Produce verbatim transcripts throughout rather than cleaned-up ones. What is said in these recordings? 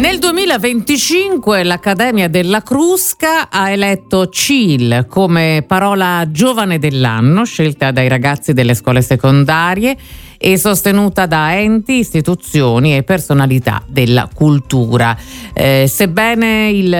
Nel duemilaventicinque l'Accademia della Crusca ha eletto CIL come parola giovane dell'anno, scelta dai ragazzi delle scuole secondarie e sostenuta da enti, istituzioni e personalità della cultura. Eh, sebbene il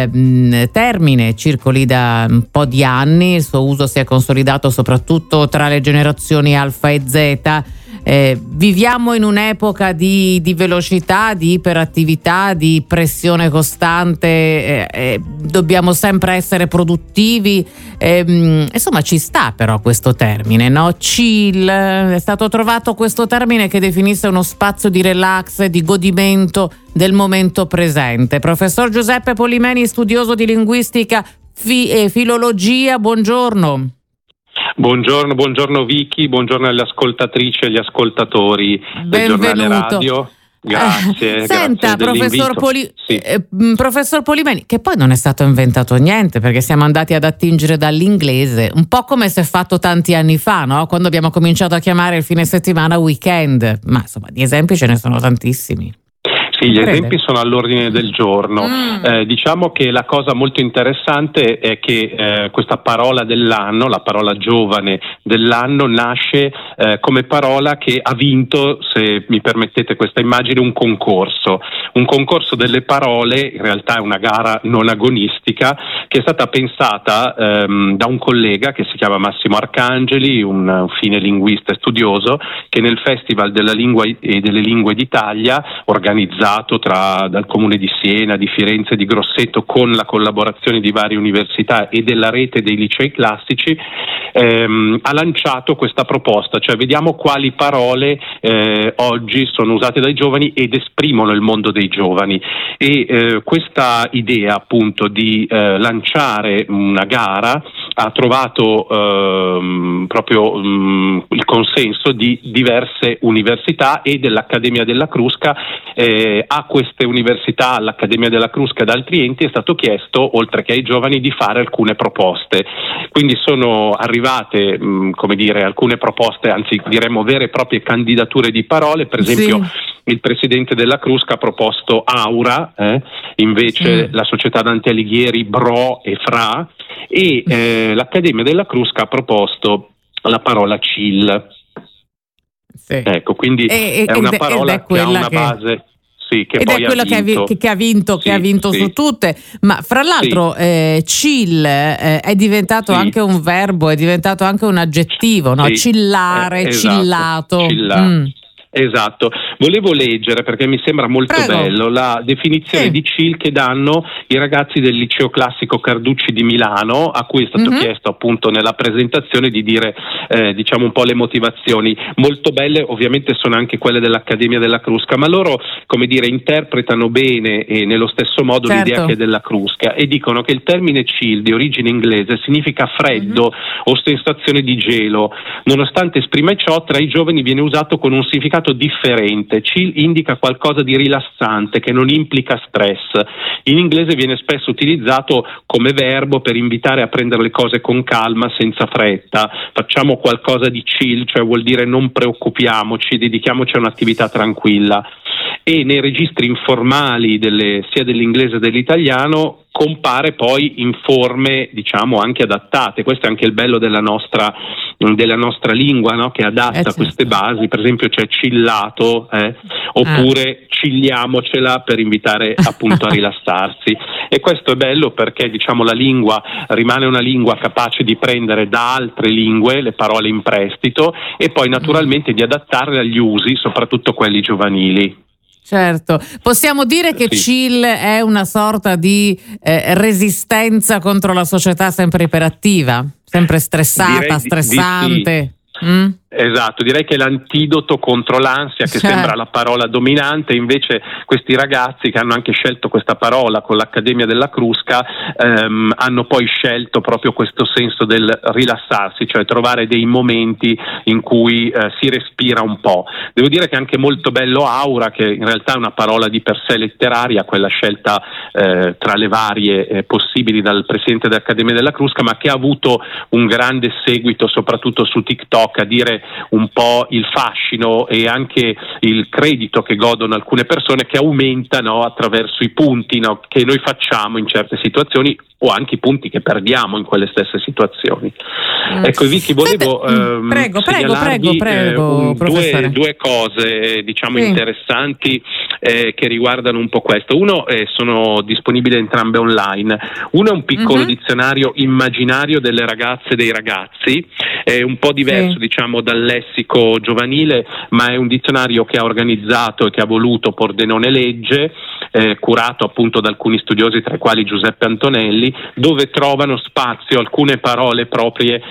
eh, termine circoli da un po' di anni, il suo uso si è consolidato soprattutto tra le generazioni Alfa e Zeta. Eh, viviamo in un'epoca di, di velocità, di iperattività, di pressione costante, eh, eh, dobbiamo sempre essere produttivi, eh, insomma ci sta però questo termine, no? Chill, è stato trovato questo termine che definisse uno spazio di relax, di godimento del momento presente. Professor Giuseppe Polimeni, studioso di linguistica fi- e filologia, buongiorno. Buongiorno, buongiorno Vicky, buongiorno alle ascoltatrici e agli ascoltatori del giornale radio. Grazie. Eh, senta, grazie professor, Poli- sì. eh, professor Polimeni, che poi non è stato inventato niente, perché siamo andati ad attingere dall'inglese, un po' come si è fatto tanti anni fa, no? Quando abbiamo cominciato a chiamare il fine settimana weekend, ma insomma di esempi ce ne sono tantissimi. Sì, gli esempi sono all'ordine del giorno. Mm. Eh, diciamo che la cosa molto interessante è che eh, questa parola dell'anno, la parola giovane dell'anno, nasce eh, come parola che ha vinto, se mi permettete questa immagine, un concorso. Un concorso delle parole, in realtà è una gara non agonistica, che è stata pensata ehm, da un collega che si chiama Massimo Arcangeli, un, un fine linguista e studioso, che nel Festival della Lingua e delle Lingue d'Italia, organizzato tra dal Comune di Siena, di Firenze e di Grosseto, con la collaborazione di varie università e della rete dei licei classici, ehm, ha lanciato questa proposta, cioè vediamo quali parole eh, oggi sono usate dai giovani ed esprimono il mondo dei giovani. E eh, questa idea appunto di eh, lanciare una gara ha trovato ehm, proprio mh, il consenso di diverse università e dell'Accademia della Crusca. Eh, a queste università, all'Accademia della Crusca ed altri enti è stato chiesto, oltre che ai giovani, di fare alcune proposte. Quindi sono arrivate, mh, come dire, alcune proposte, anzi diremmo vere e proprie candidature di parole. Per esempio sì. Il presidente della Crusca ha proposto Aura, eh? invece sì. la società Dante Alighieri Bro e Fra, e eh, l'Accademia della Crusca ha proposto la parola Chill. Sì. Ecco, quindi e, è una parola è che ha una che... base. Sì, che ed poi è quello ha che ha, vi- che ha vinto, sì, che ha vinto sì. su tutte. Ma fra l'altro, sì. eh, chill eh, è diventato sì. anche un verbo, è diventato anche un aggettivo, no? Sì. Chillare, eh, esatto. chillato. Chilla- mm. Esatto, volevo leggere perché mi sembra molto Prego. bello la definizione sì. di chill che danno i ragazzi del liceo classico Carducci di Milano, a cui è stato mm-hmm. chiesto appunto nella presentazione di dire eh, diciamo un po' le motivazioni. Molto belle, ovviamente sono anche quelle dell'Accademia della Crusca, ma loro, come dire, interpretano bene e nello stesso modo certo. l'idea che è della Crusca, e dicono che il termine chill, di origine inglese, significa freddo mm-hmm. o sensazione di gelo. Nonostante esprime ciò, tra i giovani viene usato con un significato differente. Chill indica qualcosa di rilassante che non implica stress. In inglese viene spesso utilizzato come verbo per invitare a prendere le cose con calma, senza fretta. Facciamo qualcosa di chill, cioè vuol dire non preoccupiamoci, dedichiamoci a un'attività tranquilla. E nei registri informali delle, sia dell'inglese che dell'italiano compare poi in forme diciamo anche adattate. Questo è anche il bello della nostra della nostra lingua, no? Che adatta eh certo. queste basi. Per esempio c'è chillato eh? oppure ah. cigliamocela per invitare appunto a rilassarsi. E questo è bello perché diciamo la lingua rimane una lingua capace di prendere da altre lingue le parole in prestito e poi naturalmente di adattarle agli usi, soprattutto quelli giovanili. Certo, possiamo dire che sì. chill è una sorta di eh, resistenza contro la società sempre iperattiva, sempre stressata, Direi stressante. Di, di sì. mm? Esatto, direi che è l'antidoto contro l'ansia, che certo. sembra la parola dominante. Invece questi ragazzi che hanno anche scelto questa parola con l'Accademia della Crusca ehm, hanno poi scelto proprio questo senso del rilassarsi, cioè trovare dei momenti in cui eh, si respira un po'. Devo dire che è anche molto bello Aura, che in realtà è una parola di per sé letteraria, quella scelta eh, tra le varie eh, possibili dal presidente dell'Accademia della Crusca, ma che ha avuto un grande seguito soprattutto su TikTok, a dire dire, un po' il fascino e anche il credito che godono alcune persone, che aumentano attraverso i punti, no, che noi facciamo in certe situazioni, o anche i punti che perdiamo in quelle stesse situazioni. Mm. Ecco, Vicky, volevo ehm, prego, prego, prego, prego, eh, un, professore. Due, due cose, diciamo, sì. interessanti eh, che riguardano un po' questo. Uno, eh, sono disponibili entrambe online. Uno è un piccolo mm-hmm. dizionario immaginario delle ragazze e dei ragazzi, è un po' diverso, sì. diciamo, dal lessico giovanile, ma è un dizionario che ha organizzato e che ha voluto Pordenone Legge, eh, curato appunto da alcuni studiosi, tra i quali Giuseppe Antonelli, dove trovano spazio alcune parole proprie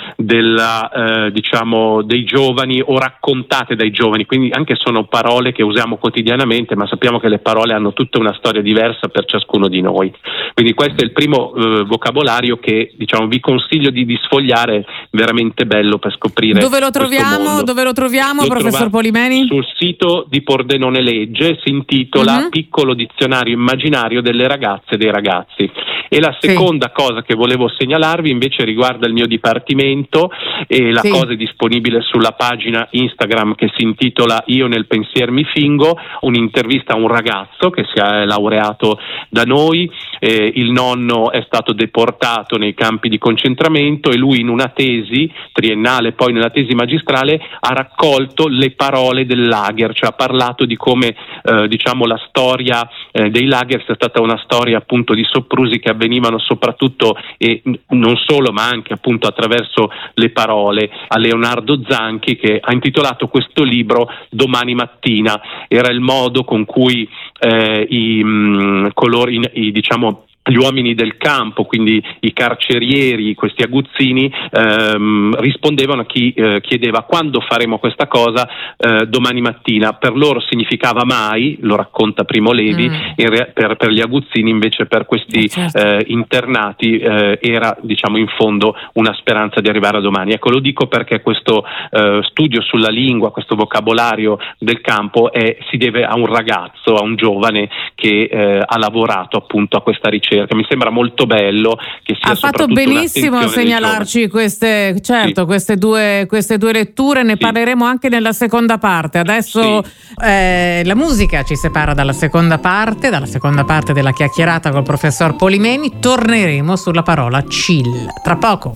della, eh, diciamo, dei giovani o raccontate dai giovani, quindi anche sono parole che usiamo quotidianamente, ma sappiamo che le parole hanno tutta una storia diversa per ciascuno di noi. Quindi questo è il primo eh, vocabolario che, diciamo, vi consiglio di, di sfogliare, veramente bello per scoprire. Dove lo troviamo? Dove lo troviamo, lo professor Polimeni? Sul sito di Pordenone Legge, si intitola uh-huh. Piccolo dizionario immaginario delle ragazze e dei ragazzi. E la seconda sì. cosa che volevo segnalarvi invece riguarda il mio dipartimento, e la sì. cosa è disponibile sulla pagina Instagram che si intitola Io nel pensier mi fingo, un'intervista a un ragazzo che si è laureato da noi, eh, il nonno è stato deportato nei campi di concentramento e lui in una tesi triennale, poi nella tesi magistrale, ha raccolto le parole del lager, cioè ha parlato di come eh, diciamo la storia eh, dei lager sia stata una storia appunto di soprusi che avvenivano soprattutto e non solo, ma anche appunto attraverso le parole, a Leonardo Zanchi, che ha intitolato questo libro Domani mattina. Era il modo con cui eh, i, mh, colori, i, diciamo gli uomini del campo, quindi i carcerieri, questi aguzzini, ehm, rispondevano a chi eh, chiedeva quando faremo questa cosa, eh, domani mattina. Per loro significava mai, lo racconta Primo Levi, mm. in re- per, per gli aguzzini invece, per questi certo. eh, internati eh, era, diciamo, in fondo una speranza di arrivare a domani. Ecco, lo dico perché questo eh, studio sulla lingua, questo vocabolario del campo è, si deve a un ragazzo, a un giovane che eh, ha lavorato appunto a questa ricerca. Che mi sembra molto bello che sia. Ha fatto benissimo a segnalarci queste, certo, sì. queste due queste due letture, ne sì. parleremo anche nella seconda parte. Adesso sì. eh, la musica ci separa dalla seconda parte, dalla seconda parte della chiacchierata col professor Polimeni. Torneremo sulla parola chill tra poco.